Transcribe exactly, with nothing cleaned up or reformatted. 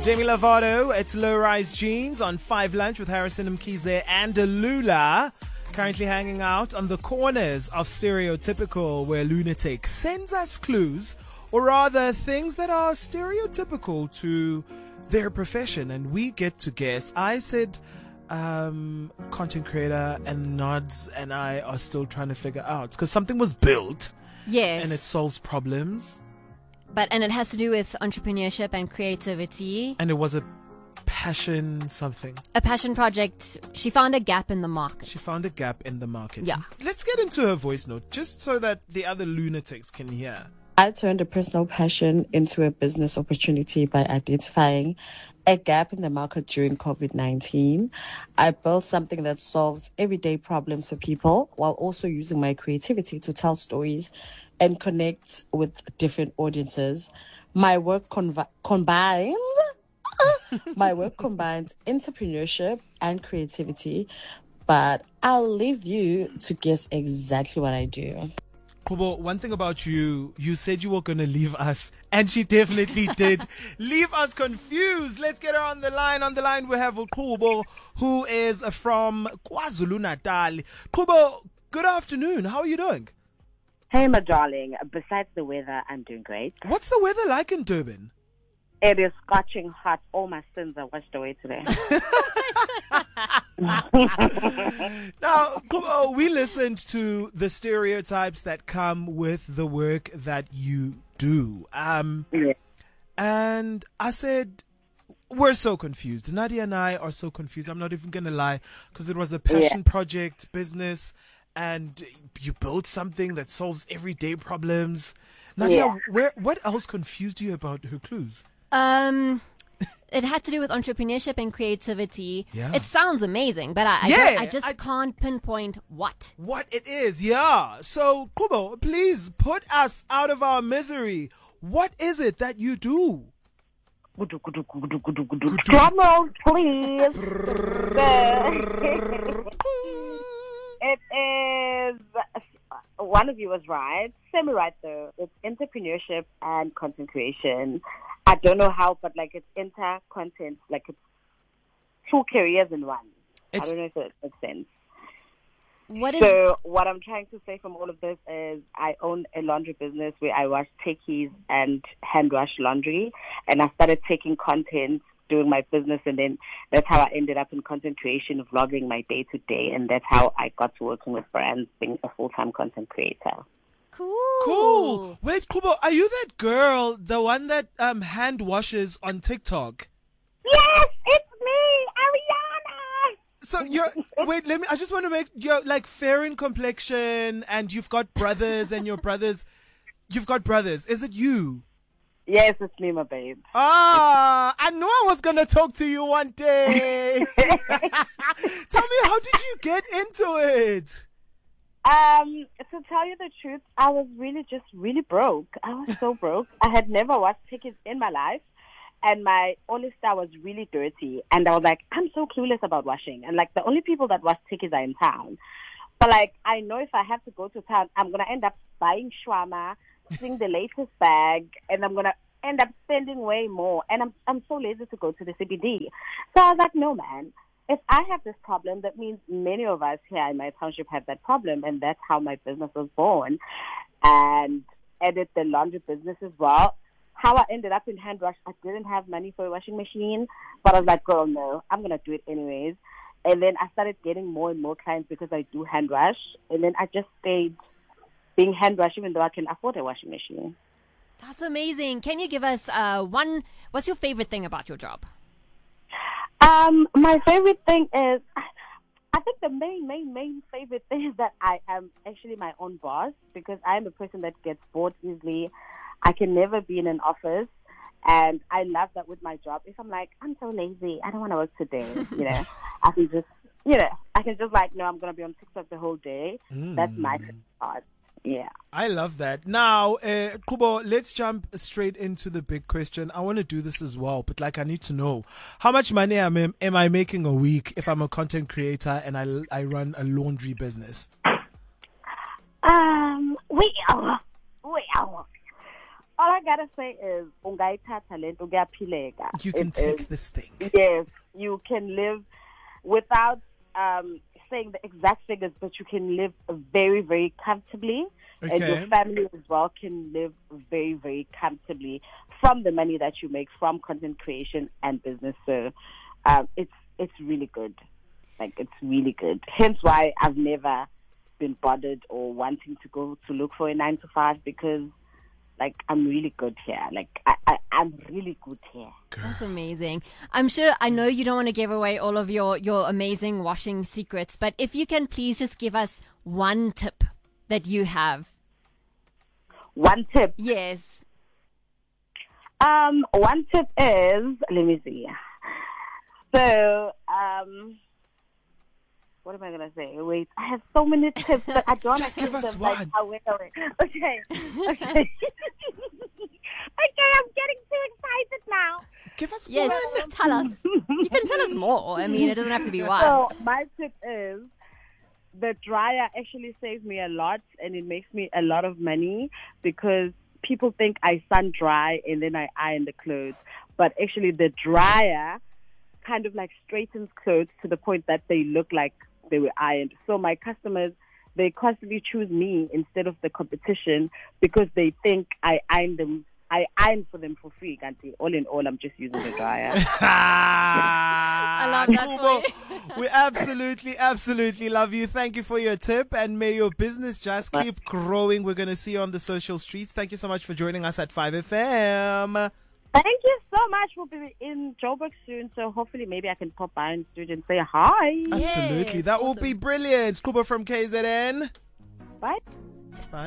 Demi Lovato, it's Low Rise Jeans on five Lunch with Harrison Mkhize and Lula. Currently hanging out on the corners of Stereotypical, where Lunatic sends us clues, or rather things that are stereotypical to their profession, and we get to guess. I said um, content creator, and Nods and I are still trying to figure out, because something was built. Yes. And it solves problems. But and it has to do with entrepreneurship and creativity. And it was a passion something. A passion project. She found a gap in the market. She found a gap in the market. Yeah. Let's get into her voice note, just so that the other lunatics can hear. I turned a personal passion into a business opportunity by identifying a gap in the market during covid nineteen. I built something that solves everyday problems for people while also using my creativity to tell stories and connect with different audiences. My work conv- combines my work combines entrepreneurship and creativity, but I'll leave you to guess exactly what I do. Kubo, one thing about you, you said you were going to leave us, and she definitely did leave us confused. Let's get her on the line. On the line, we have Kubo, who is from KwaZulu-Natal. Kubo, good afternoon. How are you doing? Hey, my darling. Besides the weather, I'm doing great. What's the weather like in Durban? It is scorching hot. All my sins are washed away today. Now, Kubo, we listened to the stereotypes that come with the work that you do. Um, Yeah. And I said, we're so confused. Nadia and I are so confused. I'm not even going to lie, because it was a passion Yeah. project, business, and you built something that solves everyday problems. Nadia, Yeah. where, what else confused you about her clues? Um, it had to do with entrepreneurship and creativity. Yeah. It sounds amazing, but I, I, Yeah, don't- I just I- can't pinpoint what. What it is, yeah. So, Kubo, please put us out of our misery. What is it that you do? Drum roll, please. It is, one of you was right, semi-right though. It's entrepreneurship and content creation. I don't know how, but like it's inter-content, like it's two careers in one. It's- I don't know if it makes sense. What is... So what I'm trying to say from all of this is I own a laundry business where I wash techies and hand wash laundry, and I started taking content doing my business, and then that's how I ended up in content creation, vlogging my day to day, and that's how I got to working with brands, being a full-time content creator. Cool. Cool. Wait, Kubo, are you that girl, the one that um hand washes on TikTok? Yes, it's me, Ariana. So you're wait, let me I just want to make you're like fair in complexion, and you've got brothers, and your brothers you've got brothers. Is it you? Yes, it's me, my babe. Ah, I knew I was gonna talk to you one day. Tell me, how did you get into it? Um, to tell you the truth, I was really just really broke. I was so broke. I had never washed tickets in my life, and my All-Star was really dirty. And I was like, I'm so clueless about washing. And like the only people that wash tickets are in town. But like, I know if I have to go to town, I'm gonna end up buying shawarma, seeing the latest bag, and I'm gonna end up spending way more. And I'm I'm so lazy to go to the C B D. So I was like, no, man. If I have this problem, that means many of us here in my township have that problem, and that's how my business was born. And added the laundry business as well. How I ended up in hand wash, I didn't have money for a washing machine, but I was like, girl, no, I'm going to do it anyways. And then I started getting more and more clients because I do hand wash. And then I just stayed being hand wash even though I can afford a washing machine. That's amazing. Can you give us uh, one, what's your favorite thing about your job? Um, my favorite thing is, I think the main, main, main favorite thing is that I am actually my own boss, because I am a person that gets bored easily. I can never be in an office, and I love that with my job. If I'm like, I'm so lazy, I don't want to work today, you know, I can just, you know, I can just like, no, I'm going to be on TikTok the whole day. Mm. That's my favorite part. Yeah. I love that. Now, uh, Kubo, let's jump straight into the big question. I want to do this as well, but like I need to know, how much money am, am I making a week if I'm a content creator and I, I run a laundry business? Um, we are, we are. All I gotta say is, ungayithatha lento kuyaphileka. You can It take is- this thing. Yes, you can live without um, saying the exact figures, but you can live very, very comfortably. And your Okay. family as well can live very, very comfortably from the money that you make from content creation and business. So um, it's it's really good. Like, it's really good. Hence why I've never been bothered or wanting to go to look for a nine to five, because like I'm really good here. Like I, I, I'm really good here. That's amazing. I'm sure, I know you don't want to give away all of your, your amazing washing secrets, but if you can please just give us one tip that you have. One tip. Yes. Um, one tip is, let me see. So, um, what am I gonna say? Wait, I have so many tips, but I don't. Just have give us them, like, one. oh, wait, oh, wait. Okay, okay, okay. I'm getting too excited now. Give us Yes. one. Tell us. You can tell us more. I mean, it doesn't have to be one. So my tip is, the dryer actually saves me a lot, and it makes me a lot of money, because people think I sun dry and then I iron the clothes, but actually the dryer kind of like straightens clothes to the point that they look like they were ironed. So my customers, they constantly choose me instead of the competition, because they think I iron them. I iron for them for free, Kanti. All in all, I'm just using the dryer. I love that for you. We absolutely, absolutely love you. Thank you for your tip, and may your business just keep growing. We're going to see you on the social streets. Thank you so much for joining us at five F M. Thank you so much. We'll be in Joburg soon, so hopefully maybe I can pop by in studio and say hi. Absolutely. Yes, That will awesome. be brilliant. Scuba from K Z N. Bye. Bye.